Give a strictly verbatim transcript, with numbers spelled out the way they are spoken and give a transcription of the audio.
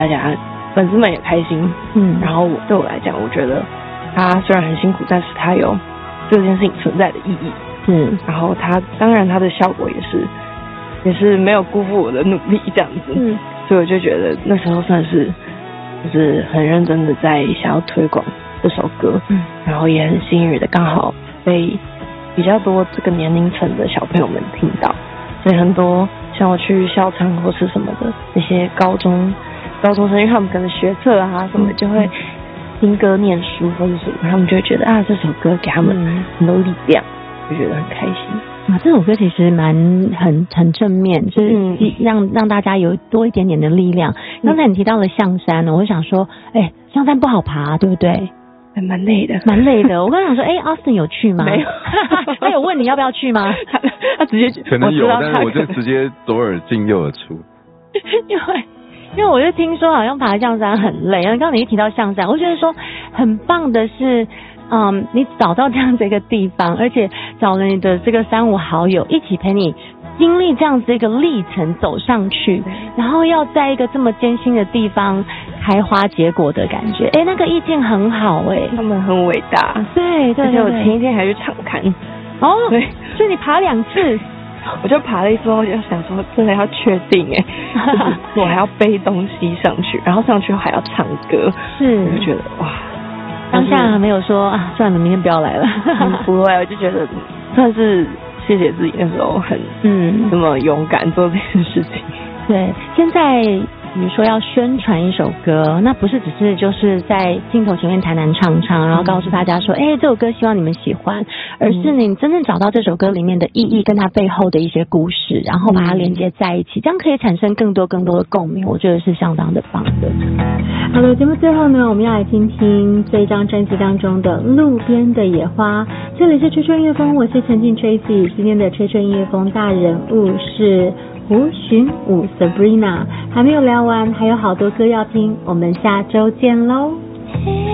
大家粉丝们也开心。嗯，然后对我来讲，我觉得他虽然很辛苦，但是他有这件事情存在的意义。嗯，然后他当然他的效果也是也是没有辜负我的努力这样子。嗯，所以我就觉得那时候算是就是很认真的在想要推广这首歌。嗯，然后也很幸运的刚好被比较多这个年龄层的小朋友们听到，所以很多像我去校唱或是什么的那些高中高中生，因为他们可能学测啊什么就会听歌念书或者什么，他们就会觉得啊这首歌给他们很多力量，就觉得很开心。 啊，这首歌其实蛮很很正面，就是让、嗯、让大家有多一点点的力量。刚才你提到了象山，我就想说，哎，象山不好爬，对不对？ 还蛮累的， 蛮累的。我刚想说，哎 ，Austin 有去吗？ 没有， 他有问你要不要去吗？ 他, 他直接可能有，但是我就直接左耳进右耳出。 因为因为我就听说好像爬象山很累，然后刚刚你一提到象山，我觉得说很棒的是。嗯，你找到这样子一个地方，而且找了你的这个三五好友一起陪你经历这样子一个历程走上去，然后要在一个这么艰辛的地方开花结果的感觉，哎，那个意境很好哎、欸， 他们很伟大， 对对对，而且我前一天还去场勘， 哦，对，所以你爬两次， 我就爬了一次后就想说真的要确定哎、欸，就是我还要背东西上去，然后上去后还要唱歌， 是， 我就觉得哇。 当下没有说啊，算了，明天不要来了。 嗯、不会，我就觉得算是谢谢自己那时候很嗯这么勇敢做这件事情。 对，现在比如说要宣传一首歌，那不是只是就是在镜头前面弹弹唱唱，然后告诉大家说，哎、欸，这首歌希望你们喜欢，而是你真正找到这首歌里面的意义跟它背后的一些故事，然后把它连接在一起，这样可以产生更多更多的共鸣，我觉得是相当的棒的。好的，节目最后呢，我们要来听听这一张专辑当中的《路边的野花》。这里是吹吹音乐风，我是陈静 Tracy， 今天的吹吹音乐风大人物是胡寻武 Sabrina， 还没有聊完，还有好多歌要听，我们下周见喽。